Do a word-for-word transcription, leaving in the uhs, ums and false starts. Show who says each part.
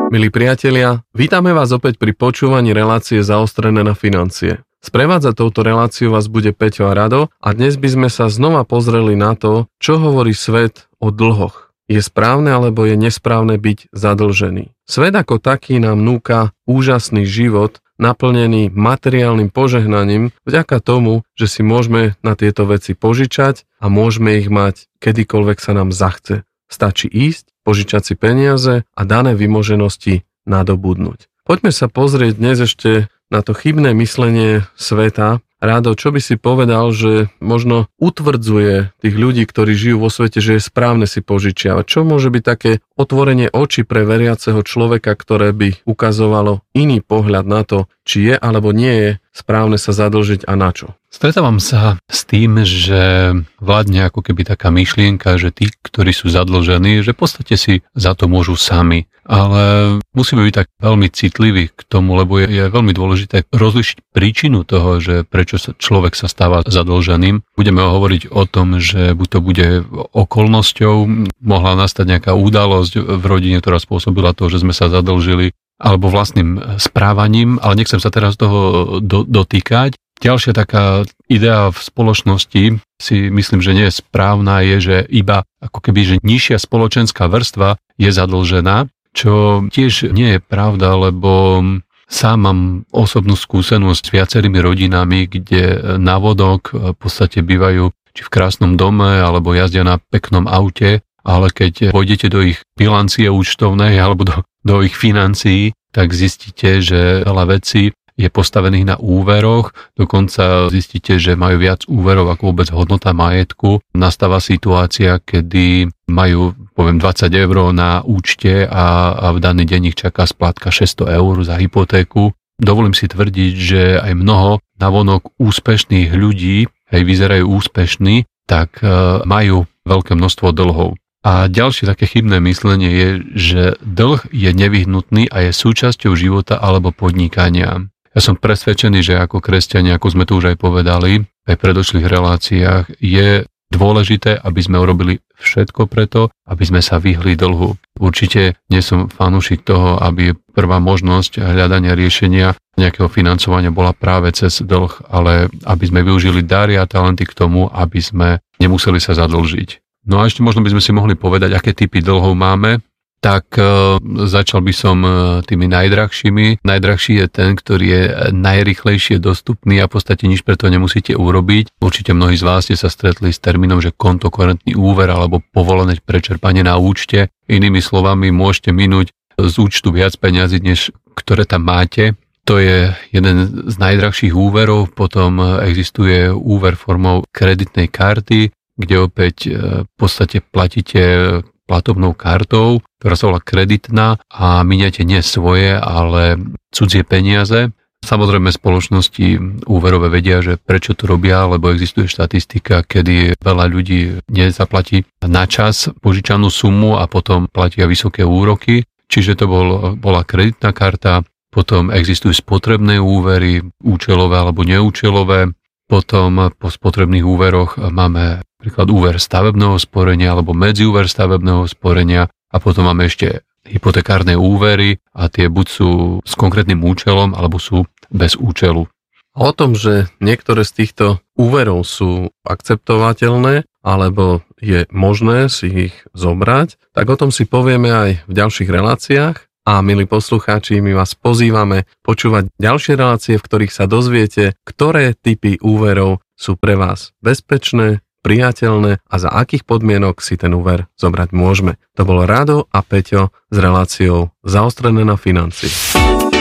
Speaker 1: Milí priatelia, vítame vás opäť pri počúvaní relácie Zaostrené na financie. Sprevádzať touto reláciu vás bude Peťo a Rado a dnes by sme sa znova pozreli na to, čo hovorí svet o dlhoch. Je správne alebo je nesprávne byť zadlžený? Svet ako taký nám núka úžasný život, naplnený materiálnym požehnaním vďaka tomu, že si môžeme na tieto veci požičať a môžeme ich mať kedykoľvek sa nám zachce. Stačí ísť, požičať si peniaze a dané vymoženosti nadobudnúť. Poďme sa pozrieť dnes ešte na to chybné myslenie sveta. Rado, čo by si povedal, že možno utvrdzuje tých ľudí, ktorí žijú vo svete, že je správne si požičiavať? Čo môže byť také otvorenie očí pre veriaceho človeka, ktoré by ukazovalo iný pohľad na to, či je alebo nie je správne sa zadlžiť a na čo?
Speaker 2: Stretávam sa s tým, že vládne ako keby taká myšlienka, že tí, ktorí sú zadlžení, že v podstate si za to môžu sami. Ale musíme byť tak veľmi citliví k tomu, lebo je, je veľmi dôležité rozlišiť príčinu toho, že prečo sa človek sa stáva zadlženým. Budeme hovoriť o tom, že buď to bude okolnosťou, mohla nastať nejaká udalosť v rodine, ktorá spôsobila to, že sme sa zadlžili, alebo vlastným správaním, ale nechcem sa teraz toho do, dotýkať. Ďalšia taká idea v spoločnosti si myslím, že nie je správna, je, že iba ako keby, že nižšia spoločenská vrstva je zadlžená, čo tiež nie je pravda, lebo sám mám osobnú skúsenosť s viacerými rodinami, kde navodok v podstate bývajú či v krásnom dome, alebo jazdia na peknom aute, ale keď pôjdete do ich bilancie účtovnej alebo do, do ich financií, tak zistíte, že veľa vecí je postavených na úveroch, dokonca zistíte, že majú viac úverov ako vôbec hodnota majetku. Nastáva situácia, kedy majú, poviem, dvadsať eur na účte a, a v daný deň ich čaká splátka šesťsto eur za hypotéku. Dovolím si tvrdiť, že aj mnoho navonok úspešných ľudí, hej, vyzerajú úspešní, tak e, majú veľké množstvo dlhov. A ďalšie také chybné myslenie je, že dlh je nevyhnutný a je súčasťou života alebo podnikania. Ja som presvedčený, že ako kresťania, ako sme tu už aj povedali, aj v predošlých reláciách, je dôležité, aby sme urobili všetko preto, aby sme sa vyhli dlhu. Určite nie som fanúšik toho, aby prvá možnosť hľadania riešenia nejakého financovania bola práve cez dlh, ale aby sme využili dary a talenty k tomu, aby sme nemuseli sa zadlžiť. No a ešte možno by sme si mohli povedať, aké typy dlhov máme. Tak e, začal by som e, tými najdrahšími. Najdrahší je ten, ktorý je najrýchlejšie dostupný a v podstate nič preto nemusíte urobiť. Určite mnohí z vás ste sa stretli s termínom, že kontokorentný úver alebo povolené prečerpanie na účte. Inými slovami, môžete minúť z účtu viac peňazí, než ktoré tam máte. To je jeden z najdrahších úverov. Potom existuje úver formou kreditnej karty, kde opäť e, v podstate platíte platobnou kartou, ktorá sa volá kreditná a miniate nie svoje, ale cudzie peniaze. Samozrejme spoločnosti úverové vedia, že prečo to robia, lebo existuje štatistika, kedy veľa ľudí nezaplatí na čas požičanú sumu a potom platia vysoké úroky. Čiže to bol, bola kreditná karta, potom existujú spotrebné úvery, účelové alebo neúčelové. Potom po spotrebných úveroch máme napríklad úver stavebného sporenia alebo medziúver stavebného sporenia a potom máme ešte hypotekárne úvery a tie buď sú s konkrétnym účelom alebo sú bez účelu.
Speaker 1: O tom, že niektoré z týchto úverov sú akceptovateľné alebo je možné si ich zobrať, tak o tom si povieme aj v ďalších reláciách. A milí poslucháči, my vás pozývame počúvať ďalšie relácie, v ktorých sa dozviete, ktoré typy úverov sú pre vás bezpečné, priateľné a za akých podmienok si ten úver zobrať môžeme. To bolo Rado a Peťo s reláciou Zaostrené na financie.